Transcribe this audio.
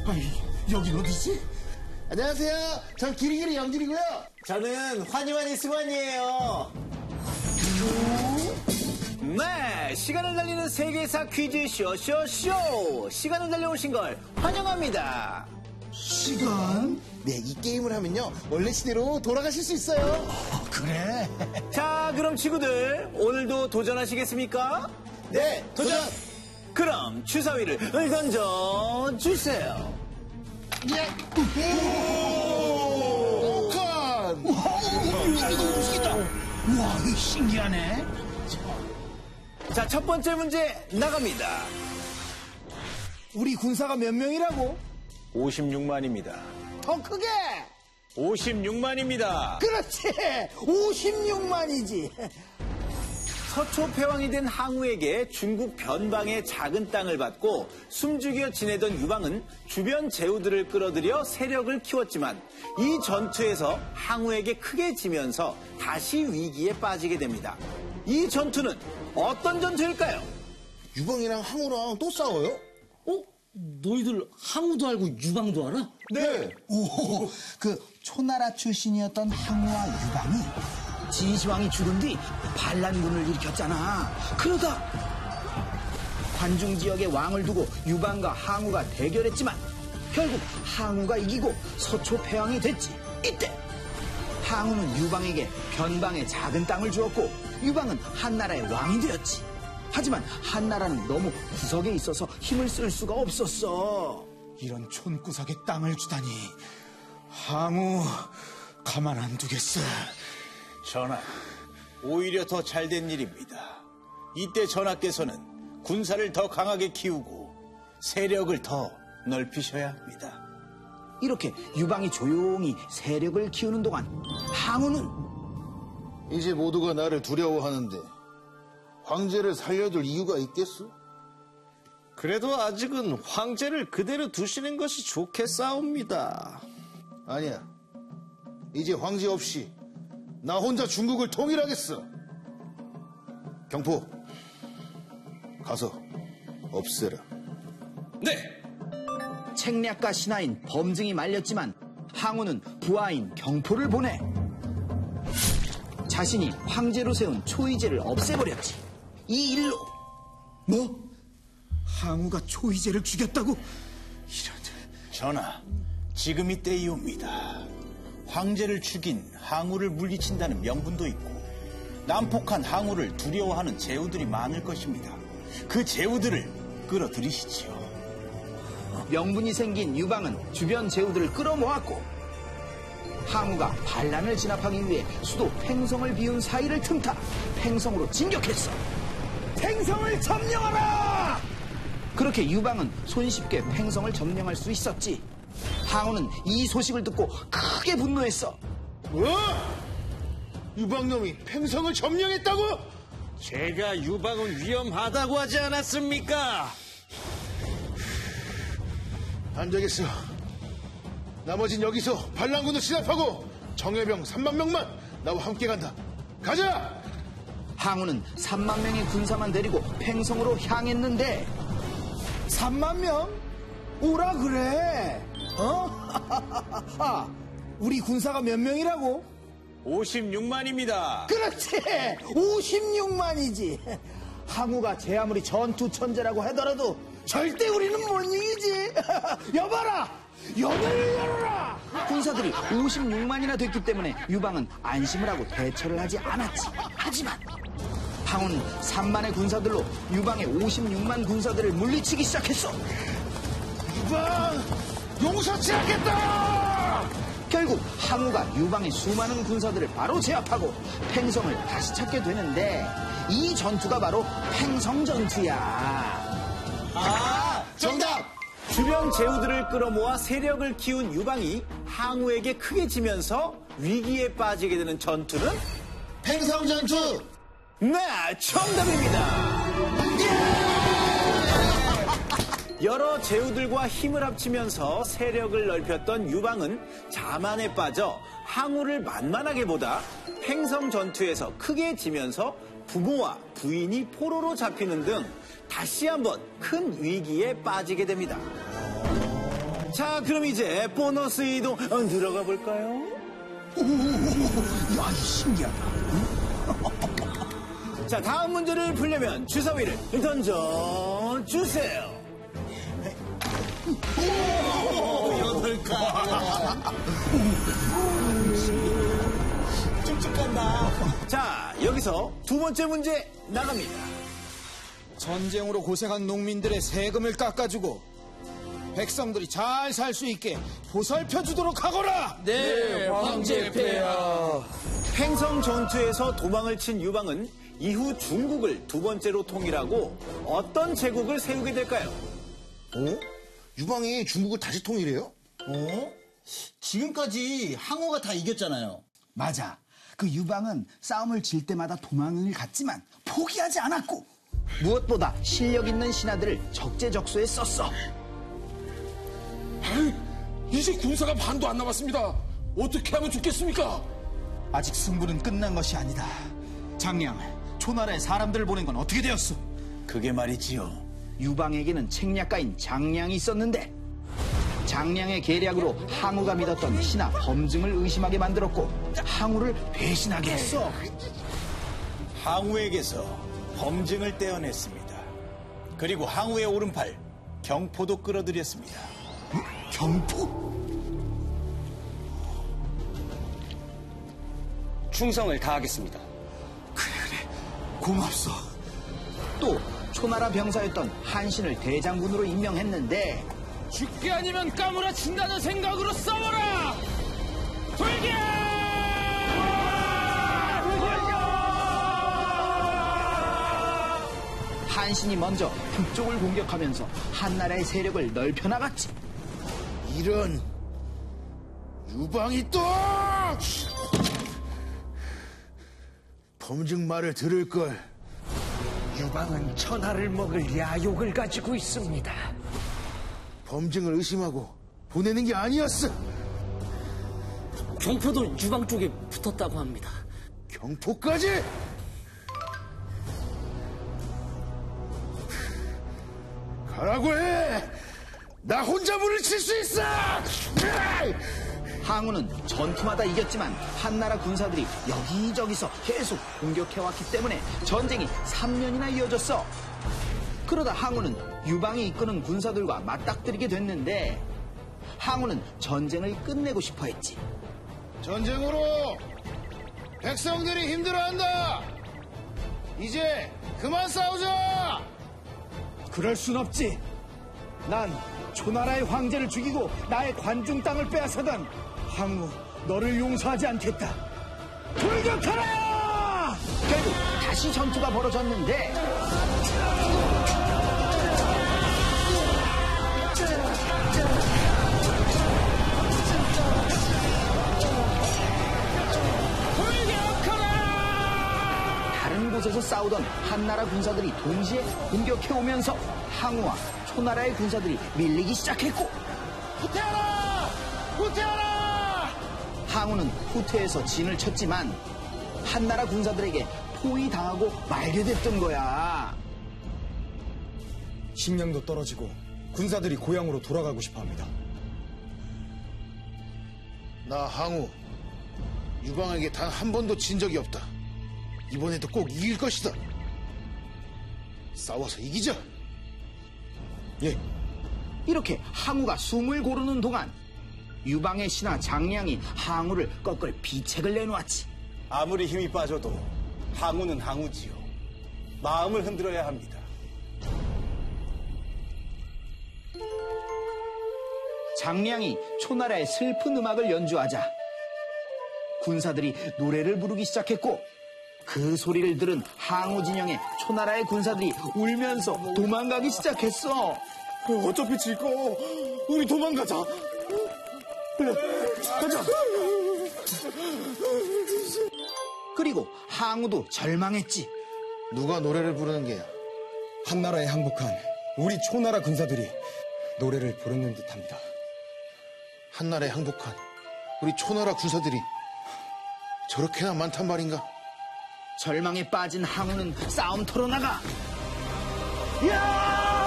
아니, 여긴 어디지? 안녕하세요. 전 기리기리 영길이고요. 저는 환희환희 승환이에요. 네, 시간을 달리는 세계사 퀴즈 쇼. 시간을 달려오신 걸 환영합니다. 시간? 네, 이 게임을 하면요. 원래 시대로 돌아가실 수 있어요. 그래. 자, 그럼 친구들 오늘도 도전하시겠습니까? 네, 도전! 그럼 주사위를 던져주세요. 예! 오! 칸! 이거 움직인다. 우와, 이거 신기하네. 자, 첫 번째 문제 나갑니다. 우리 군사가 몇 명이라고? 56만입니다. 더 크게! 56만입니다. 그렇지! 56만이지. 서초 패왕이 된 항우에게 중국 변방의 작은 땅을 받고 숨죽여 지내던 유방은 주변 제후들을 끌어들여 세력을 키웠지만 이 전투에서 항우에게 크게 지면서 다시 위기에 빠지게 됩니다. 이 전투는 어떤 전투일까요? 유방이랑 항우랑 또 싸워요? 어? 너희들 항우도 알고 유방도 알아? 네. 오, 그 초나라 출신이었던 항우와 유방이 진시황이 죽은 뒤 반란군을 일으켰잖아. 그러다 관중 지역에 왕을 두고 유방과 항우가 대결했지만 결국 항우가 이기고 서초 패왕이 됐지. 이때 항우는 유방에게 변방의 작은 땅을 주었고 유방은 한나라의 왕이 되었지. 하지만 한나라는 너무 구석에 있어서 힘을 쓸 수가 없었어. 이런 촌구석에 땅을 주다니 항우 가만 안 두겠어. 전하, 오히려 더 잘된 일입니다. 이때 전하께서는 군사를 더 강하게 키우고 세력을 더 넓히셔야 합니다. 이렇게 유방이 조용히 세력을 키우는 동안 항우는 이제 모두가 나를 두려워하는데 황제를 살려둘 이유가 있겠어? 그래도 아직은 황제를 그대로 두시는 것이 좋겠사옵니다. 아니야. 이제 황제 없이 나 혼자 중국을 통일하겠어. 경포, 가서 없애라. 네! 책략가 신하인 범증이 말렸지만 항우는 부하인 경포를 보내 자신이 황제로 세운 초이제를 없애버렸지. 이 일로 뭐? 항우가 초이제를 죽였다고? 이런... 전하, 지금 이때이옵니다. 황제를 죽인 항우를 물리친다는 명분도 있고 난폭한 항우를 두려워하는 제후들이 많을 것입니다. 그 제후들을 끌어들이시지요. 명분이 생긴 유방은 주변 제후들을 끌어모았고 항우가 반란을 진압하기 위해 수도 팽성을 비운 사이를 틈타 팽성으로 진격했어. 팽성을 점령하라! 그렇게 유방은 손쉽게 팽성을 점령할 수 있었지. 항우는 이 소식을 듣고 크게 분노했어. 뭐? 유방놈이 팽성을 점령했다고? 제가 유방은 위험하다고 하지 않았습니까? 안 되겠어. 나머진 여기서 반란군을 진압하고 정예병 3만 명만 나와 함께 간다. 가자! 항우는 3만 명의 군사만 데리고 팽성으로 향했는데 3만 명? 오라 그래. 어? 우리 군사가 몇 명이라고? 56만입니다. 그렇지. 56만이지. 항우가 제 아무리 전투 천재라고 하더라도 절대 우리는 못 이기지. 여봐라. 연을 열어라. 군사들이 56만이나 됐기 때문에 유방은 안심을 하고 대처를 하지 않았지. 하지만 항우는 3만의 군사들로 유방의 56만 군사들을 물리치기 시작했어. 유방! 용서치 않겠다! 결국 항우가 유방의 수많은 군사들을 바로 제압하고 팽성을 다시 찾게 되는데 이 전투가 바로 팽성전투야. 아, 정답! 주변 제후들을 끌어모아 세력을 키운 유방이 항우에게 크게 지면서 위기에 빠지게 되는 전투는 팽성전투! 네, 정답입니다. 여러 제후들과 힘을 합치면서 세력을 넓혔던 유방은 자만에 빠져 항우를 만만하게 보다 팽성 전투에서 크게 지면서 부모와 부인이 포로로 잡히는 등 다시 한번 큰 위기에 빠지게 됩니다. 자, 그럼 이제 보너스 이동 들어가 볼까요? 야, 이 신기하다. 자, 다음 문제를 풀려면 주사위를 던져 주세요. 쭉쭉 간다. 자, 여기서 두 번째 문제 나갑니다. 전쟁으로 고생한 농민들의 세금을 깎아주고 백성들이 잘 살 수 있게 보살펴 주도록 하거라. 네, 황제폐하. 횡성 전투에서 도망을 친 유방은 이후 중국을 두 번째로 통일하고 어떤 제국을 세우게 될까요? 유방이 중국을 다시 통일해요? 지금까지 항우가 다 이겼잖아요. 맞아. 그 유방은 싸움을 질 때마다 도망을 갔지만 포기하지 않았고 무엇보다 실력 있는 신하들을 적재적소에 썼어. 이제 군사가 반도 안 남았습니다. 어떻게 하면 좋겠습니까? 아직 승부는 끝난 것이 아니다. 장량, 초나라에 사람들을 보낸 건 어떻게 되었소? 그게 말이지요. 유방에게는 책략가인 장량이 있었는데 장량의 계략으로 항우가 믿었던 신하 범증을 의심하게 만들었고 항우를 배신하게 했어. 항우에게서 범증을 떼어냈습니다. 그리고 항우의 오른팔 경포도 끌어들였습니다. 경포? 충성을 다하겠습니다. 그래, 고맙소. 또 초나라 병사였던 한신을 대장군으로 임명했는데 죽게 아니면 까무라친다는 생각으로 싸워라! 돌격! 한신이 먼저 북쪽을 공격하면서 한나라의 세력을 넓혀나갔지. 이런 유방이 또 범증 말을 들을 걸. 유방은 천하를 먹을 야욕을 가지고 있습니다. 범증을 의심하고 보내는 게 아니었어. 경포도 유방 쪽에 붙었다고 합니다. 경포까지? 가라고 해. 나 혼자 물을 칠 수 있어. 항우는 전투마다 이겼지만 한나라 군사들이 여기저기서 계속 공격해왔기 때문에 전쟁이 3년이나 이어졌어. 그러다 항우는 유방이 이끄는 군사들과 맞닥뜨리게 됐는데 항우는 전쟁을 끝내고 싶어 했지. 전쟁으로 백성들이 힘들어한다. 이제 그만 싸우자. 그럴 순 없지. 난 초나라의 황제를 죽이고 나의 관중 땅을 빼앗아던 항우, 너를 용서하지 않겠다. 돌격하라! 결국 다시 전투가 벌어졌는데 다른 곳에서 싸우던 한나라 군사들이 동시에 공격해오면서 항우와 초나라의 군사들이 밀리기 시작했고 후퇴하라! 후퇴하라! 항우는 후퇴해서 진을 쳤지만 한나라 군사들에게 포위당하고 말게 됐던 거야. 식량도 떨어지고 군사들이 고향으로 돌아가고 싶어합니다. 나 항우 유방에게 단 한 번도 진 적이 없다. 이번에도 꼭 이길 것이다. 싸워서 이기자. 예. 이렇게 항우가 숨을 고르는 동안 유방의 신하 장량이 항우를 꺾을 비책을 내놓았지. 아무리 힘이 빠져도 항우는 항우지요. 마음을 흔들어야 합니다. 장량이 초나라의 슬픈 음악을 연주하자 군사들이 노래를 부르기 시작했고 그 소리를 들은 항우 진영의 초나라의 군사들이 울면서 도망가기 시작했어. 어차피 질 거. 우리 도망가자. 그래, 가자. 그리고 항우도 절망했지. 누가 노래를 부르는 게야? 한나라에 항복한 우리 초나라 군사들이 노래를 부르는 듯합니다. 한나라에 항복한 우리 초나라 군사들이 저렇게나 많단 말인가? 절망에 빠진 항우는 싸움터로 나가. 야!